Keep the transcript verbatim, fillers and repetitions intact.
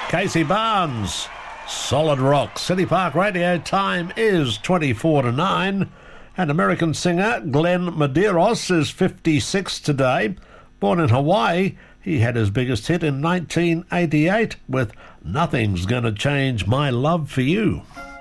Casey Barnes, Solid Rock. City Park Radio time is twenty-four to nine. And American singer Glenn Medeiros is fifty-six today. Born in Hawaii, he had his biggest hit in nineteen eighty-eight with Nothing's Gonna Change My Love for You.